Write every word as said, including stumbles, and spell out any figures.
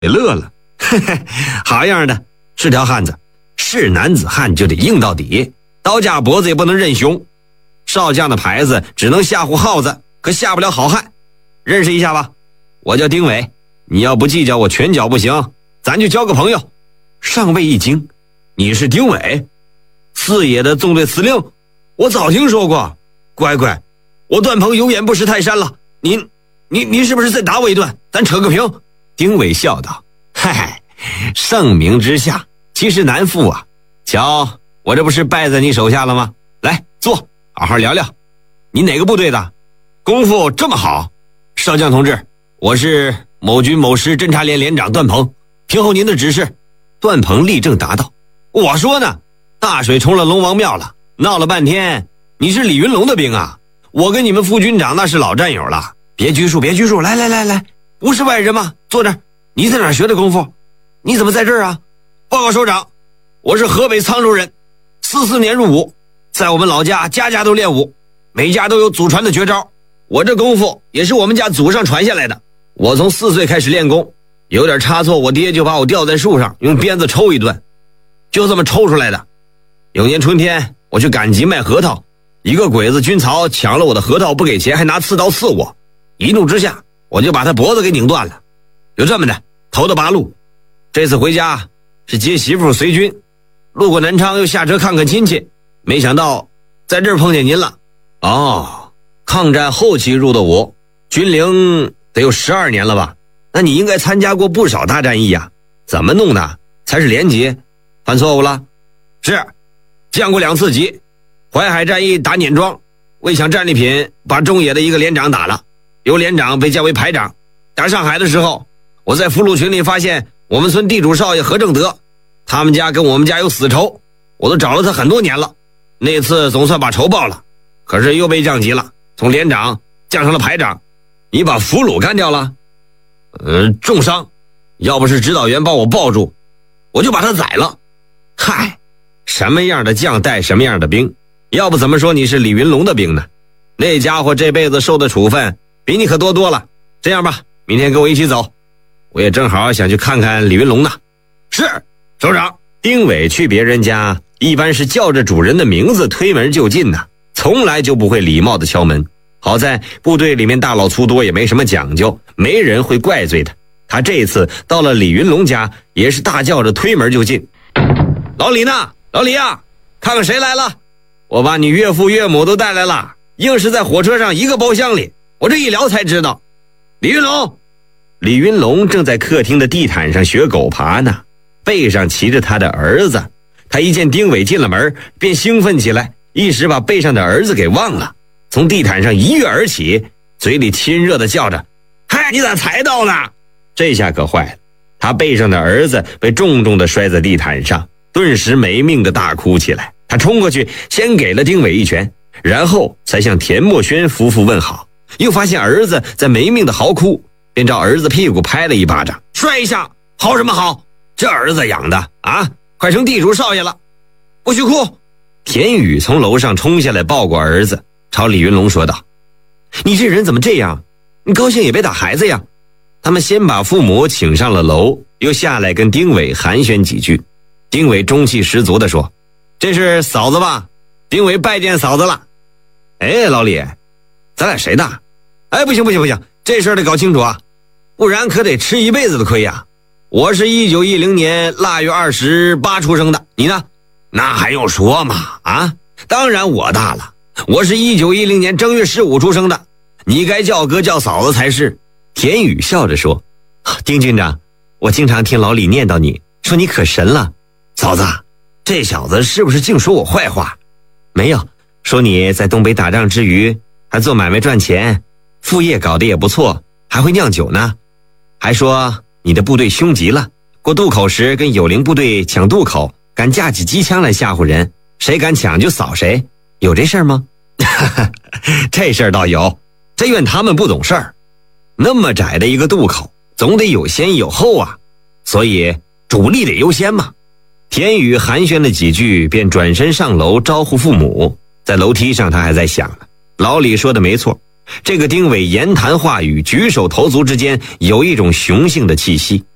给乐了，嘿嘿，好样的，是条汉子，是男子汉就得硬到底，刀架脖子也不能认熊。少将的牌子只能吓唬耗子，可吓不了好汉。认识一下吧，我叫丁伟，你要不计较我拳脚不行，咱就交个朋友。上尉一惊，你是丁伟？四野的纵队司令？我早听说过。乖乖，我段鹏有眼不识泰山了，您您您是不是再打我一顿，咱扯个平？丁伟笑道，嗨嗨，盛名之下其实难副啊，瞧我这不是败在你手下了吗？来坐，好好聊聊。你哪个部队的？功夫这么好？少将同志，我是某军某师侦察连连长段鹏，听候您的指示。段鹏立正答道，我说呢，大水冲了龙王庙了，闹了半天你是李云龙的兵啊，我跟你们副军长那是老战友了，别拘束别拘束，来来来来，不是外人吗？坐这儿。你在哪儿学的功夫？你怎么在这儿啊？报告首长，我是河北沧州人，四四年入伍，在我们老家家家都练武，每家都有祖传的绝招，我这功夫也是我们家祖上传下来的。我从四岁开始练功，有点差错，我爹就把我吊在树上用鞭子抽一顿，就这么抽出来的。有年春天我去赶集卖核桃，一个鬼子军曹抢了我的核桃不给钱，还拿刺刀刺我，一怒之下我就把他脖子给拧断了。就这么的头到八路，这次回家是接媳妇随军，路过南昌又下车看看亲戚，没想到在这儿碰见您了。哦，抗战后期入的伍，军龄得有十二年了吧？那你应该参加过不少大战役啊，怎么弄的才是连级？犯错误了？是，降过两次级。淮海战役打碾庄，为抢战利品把中野的一个连长打了，由连长被降为排长。打上海的时候，我在俘虏群里发现我们村地主少爷何正德，他们家跟我们家有死仇，我都找了他很多年了，那次总算把仇报了，可是又被降级了，从连长降成了排长。你把俘虏干掉了？呃，重伤，要不是指导员把我抱住，我就把他宰了。嗨，什么样的将带什么样的兵，要不怎么说你是李云龙的兵呢？那家伙这辈子受的处分比你可多多了。这样吧，明天跟我一起走，我也正好想去看看李云龙呢。是，首长。丁伟去别人家一般是叫着主人的名字推门就进呢，从来就不会礼貌的敲门。好在部队里面大老粗多，也没什么讲究，没人会怪罪他。他这次到了李云龙家，也是大叫着推门就进。老李呢？老李啊，看看谁来了？我把你岳父岳母都带来了，硬是在火车上一个包厢里，我这一聊才知道。李云龙。李云龙正在客厅的地毯上学狗爬呢，背上骑着他的儿子。他一见丁伟进了门，便兴奋起来，一时把背上的儿子给忘了，从地毯上一跃而起，嘴里亲热地叫着，嗨，你咋才到呢？这下可坏了，他背上的儿子被重重地摔在地毯上，顿时没命地大哭起来。他冲过去先给了丁伟一拳，然后才向田墨轩夫妇问好，又发现儿子在没命地嚎哭，便照儿子屁股拍了一巴掌，摔一下，嚎什么嚎？这儿子养的啊，快成地主少爷了，不许哭！田宇从楼上冲下来抱过儿子，朝李云龙说道，你这人怎么这样？你高兴也别打孩子呀。他们先把父母请上了楼，又下来跟丁伟寒暄几句。丁伟中气十足地说，这是嫂子吧？丁伟拜见嫂子了。哎，老李，咱俩谁大？哎，不行不行不行，这事儿得搞清楚啊，不然可得吃一辈子的亏呀。我是一九一零年腊月二十八出生的，你呢？那还用说吗？啊，当然我大了，我是一九一零年正月十五出生的，你该叫哥叫嫂子才是。田宇笑着说，丁军长，我经常听老李念叨你，说你可神了。嫂子，这小子是不是净说我坏话？没有，说你在东北打仗之余还做买卖赚钱，副业搞得也不错，还会酿酒呢。还说你的部队凶极了，过渡口时跟友邻部队抢渡口，敢架起机枪来吓唬人，谁敢抢就扫谁，有这事儿吗？这事儿倒有，这怨他们不懂事儿。那么窄的一个渡口，总得有先有后啊，所以主力得优先嘛。田宇寒暄了几句，便转身上楼招呼父母。在楼梯上他还在想呢，老李说的没错，这个丁伟言谈话语举手投足之间有一种雄性的气息。